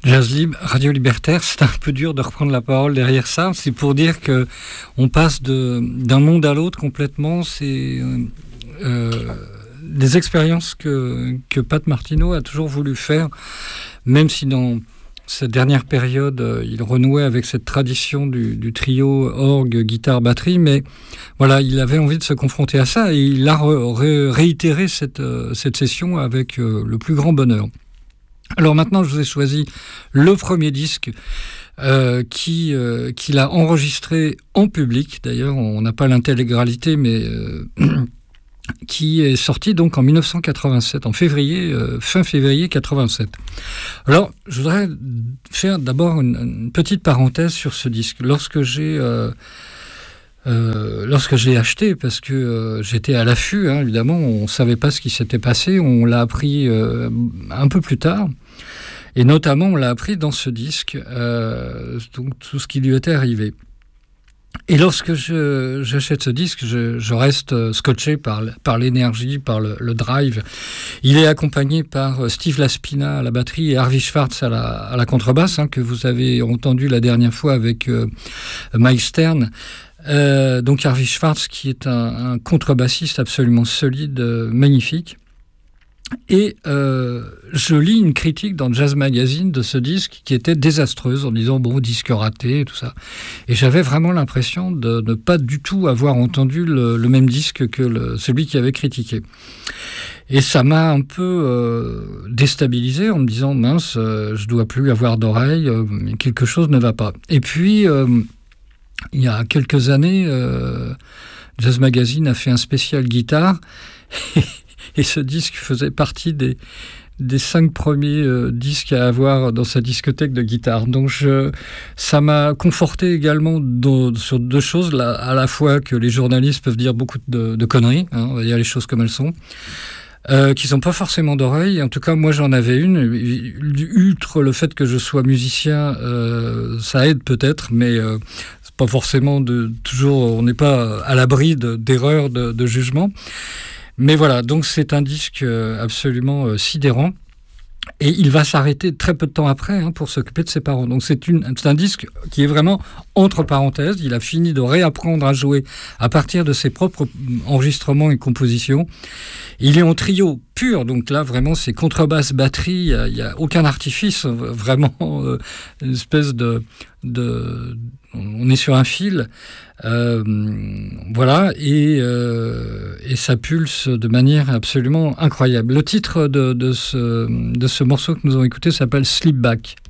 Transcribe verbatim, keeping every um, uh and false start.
Jazz Libre, Radio Libertaire, c'est un peu dur de reprendre la parole derrière ça. C'est pour dire que on passe de, d'un monde à l'autre complètement. C'est euh, des expériences que, que Pat Martino a toujours voulu faire, même si dans cette dernière période, il renouait avec cette tradition du, du trio orgue, guitare, batterie, mais voilà, il avait envie de se confronter à ça et il a ré- réitéré cette, cette session avec le plus grand bonheur. Alors maintenant, je vous ai choisi le premier disque euh, qui, euh, qu'il a enregistré en public. D'ailleurs, on n'a pas l'intégralité, mais euh, qui est sorti donc en dix-neuf cent quatre-vingt-sept, en février, euh, fin février quatre-vingt-sept. Alors, je voudrais faire d'abord une, une petite parenthèse sur ce disque. Lorsque j'ai... Euh, Euh, lorsque je l'ai acheté, parce que euh, j'étais à l'affût, hein, évidemment, on ne savait pas ce qui s'était passé, on l'a appris euh, un peu plus tard, et notamment on l'a appris dans ce disque, euh, donc, tout ce qui lui était arrivé. Et lorsque je, j'achète ce disque, je, je reste scotché par, par l'énergie, par le, le drive. Il est accompagné par Steve Laspina à la batterie et Harvey Schwartz à la, à la contrebasse, hein, que vous avez entendu la dernière fois avec euh, Mike Stern. Euh, donc Harvey Schwartz, qui est un, un contrebassiste absolument solide, euh, magnifique. Et euh, je lis une critique dans Jazz Magazine de ce disque qui était désastreuse, en disant bon, disque raté et tout ça. Et j'avais vraiment l'impression de ne pas du tout avoir entendu le, le même disque que le, celui qui avait critiqué. Et ça m'a un peu euh, déstabilisé en me disant mince, euh, je dois plus avoir d'oreille, euh, quelque chose ne va pas. Et puis euh, il y a quelques années, euh, Jazz Magazine a fait un spécial guitare et, et ce disque faisait partie des, des cinq premiers euh, disques à avoir dans sa discothèque de guitare. Donc je, ça m'a conforté également dans, sur deux choses, là, à la fois que les journalistes peuvent dire beaucoup de, de conneries, hein, on va dire les choses comme elles sont, Euh, qui sont pas forcément d'oreilles. En tout cas, moi, j'en avais une. Outre le fait que je sois musicien, euh, ça aide peut-être, mais euh, c'est pas forcément de toujours. On n'est pas à l'abri de, d'erreurs de, de jugement. Mais voilà, donc c'est un disque absolument euh, sidérant. Et il va s'arrêter très peu de temps après hein, pour s'occuper de ses parents. Donc c'est, une, c'est un disque qui est vraiment entre parenthèses. Il a fini de réapprendre à jouer à partir de ses propres enregistrements et compositions. Il est en trio pur, donc là vraiment c'est contrebasse, batterie, il n'y a, a aucun artifice, vraiment euh, une espèce de, de... On est sur un fil, euh, voilà, et, euh, et ça pulse de manière absolument incroyable. Le titre de, de, ce, de ce morceau que nous avons écouté s'appelle Sleep Back.